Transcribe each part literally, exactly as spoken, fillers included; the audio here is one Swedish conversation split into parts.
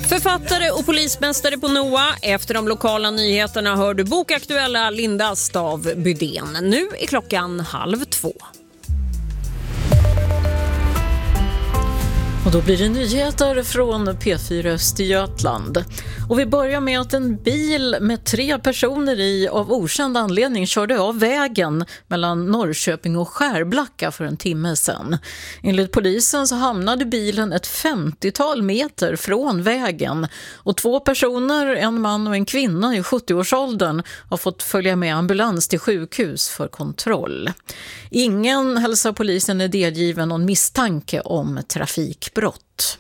Författare och polismästare på Noa. Efter de lokala nyheterna hör du bokaktuella Linda Stav Bydén. Nu är klockan halv två. Och då blir det nyheter från P fyra Östergötland. Och vi börjar med att en bil med tre personer i av okänd anledning körde av vägen mellan Norrköping och Skärblacka för en timme sedan. Enligt polisen så hamnade bilen ett femtiotal meter från vägen. Och två personer, en man och en kvinna i sjuttioårsåldern, har fått följa med ambulans till sjukhus för kontroll. Ingen, hälsar polisen, är delgiven någon misstanke om trafikbrott.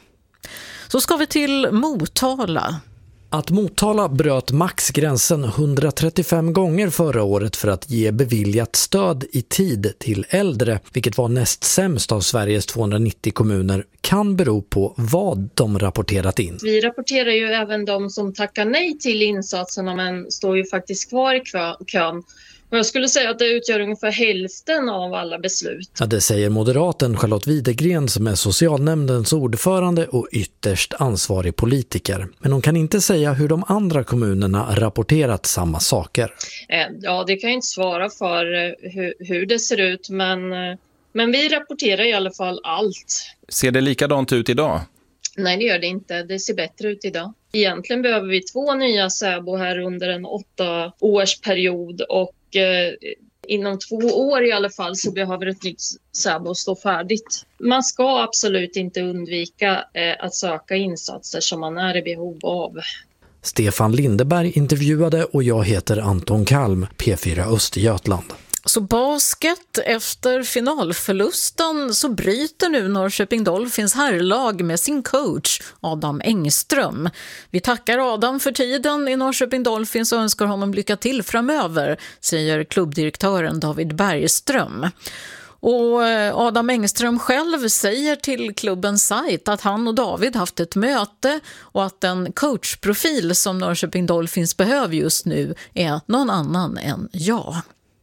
Så ska vi till Motala. Att Motala bröt maxgränsen hundratrettiofem gånger förra året för att ge beviljat stöd i tid till äldre, vilket var näst sämst av Sveriges tvåhundranittio kommuner, kan bero på vad de rapporterat in. Vi rapporterar ju även de som tackar nej till insatserna men står ju faktiskt kvar i kön. Och jag skulle säga att det utgör ungefär hälften av alla beslut. Ja, det säger moderaten Charlotte Widegren som är socialnämndens ordförande och ytterst ansvarig politiker. Men hon kan inte säga hur de andra kommunerna rapporterat samma saker. Ja, det kan jag inte svara för hur, hur det ser ut, men, men vi rapporterar i alla fall allt. Ser det likadant ut idag? Nej, det gör det inte. Det ser bättre ut idag. Egentligen behöver vi två nya SÄBO här under en åtta års period och eh, inom två år i alla fall så behöver ett nytt SÄBO stå färdigt. Man ska absolut inte undvika eh, att söka insatser som man är i behov av. Stefan Lindeberg intervjuade och jag heter Anton Kalm, P fyra Östergötland. Så basket, efter finalförlusten så bryter nu Norrköping Dolphins herrlag med sin coach Adam Engström. Vi tackar Adam för tiden i Norrköping Dolphins och önskar honom lycka till framöver, säger klubbdirektören David Bergström. Och Adam Engström själv säger till klubbens sajt att han och David haft ett möte och att den coachprofil som Norrköping Dolphins behöver just nu är någon annan än jag.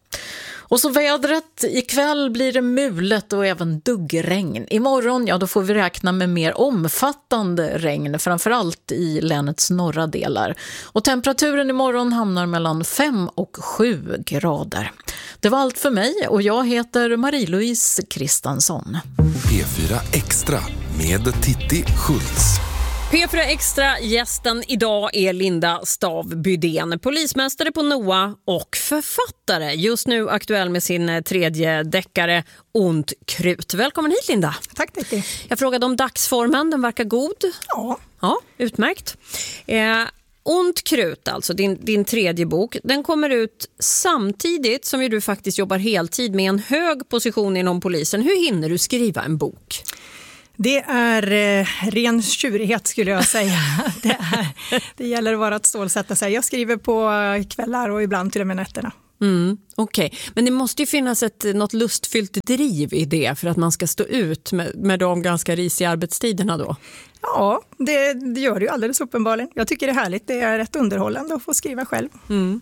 Och så vädret, ikväll blir det mulet och även duggregn. Imorgon, ja då får vi räkna med mer omfattande regn, framförallt i länets norra delar. Och temperaturen imorgon hamnar mellan fem och sju grader. Det var allt för mig och jag heter Marie-Louise Kristansson. P fyra Extra med Titti Schultz. P fyra Extra, gästen idag är Linda Stav Bydén, polismästare på Noa och författare. Just nu aktuell med sin tredje deckare Ont krut. Välkommen hit, Linda. Tack, Titti. Jag frågade om dagsformen, den verkar god. Ja. Ja, utmärkt. Eh, Ont krut, alltså din, din tredje bok, den kommer ut samtidigt som du faktiskt jobbar heltid med en hög position inom polisen. Hur hinner du skriva en bok? Det är eh, ren tjurighet skulle jag säga. Det, är, det gäller att vara att stålsätta sig. Jag skriver på kvällar och ibland till och med nätterna. Mm, Okej, okay. Men det måste ju finnas ett, något lustfyllt driv i det för att man ska stå ut med, med de ganska risiga arbetstiderna då. Ja, det, det gör det ju alldeles uppenbarligen. Jag tycker det är härligt. Det är rätt underhållande att få skriva själv. Mm.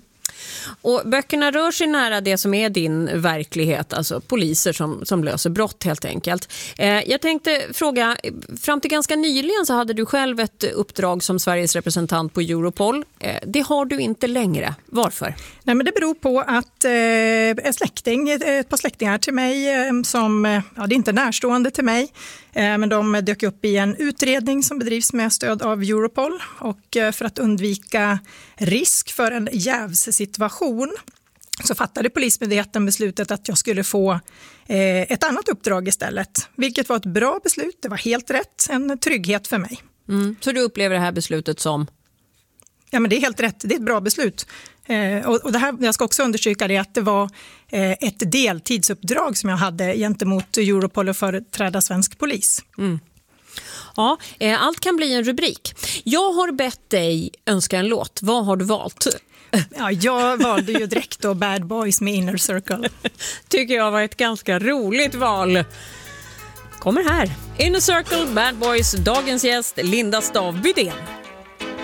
Och böckerna rör sig nära det som är din verklighet, alltså poliser som, som löser brott helt enkelt. Eh, jag tänkte fråga, fram till ganska nyligen så hade du själv ett uppdrag som Sveriges representant på Europol. Eh, det har du inte längre. Varför? Nej, men det beror på att eh, en släkting, ett par släktingar till mig eh, som, ja det är inte närstående till mig, eh, men de dök upp i en utredning som bedrivs med stöd av Europol och eh, för att undvika risk för en jävssituation så fattade Polismyndigheten beslutet att jag skulle få eh, ett annat uppdrag istället. Vilket var ett bra beslut, det var helt rätt, en trygghet för mig. Mm. Så du upplever det här beslutet som? Ja, men det är helt rätt, det är ett bra beslut. Eh, och och det här, jag ska också understryka det att det var eh, ett deltidsuppdrag som jag hade gentemot Europol och företräda svensk polis. Mm. Ja, eh, allt kan bli en rubrik. Jag har bett dig önska en låt. Vad har du valt? Ja, jag valde ju direkt då Bad Boys med Inner Circle. Tycker jag var ett ganska roligt val. Kommer här. Inner Circle, Bad Boys, dagens gäst Linda Stav Bydén.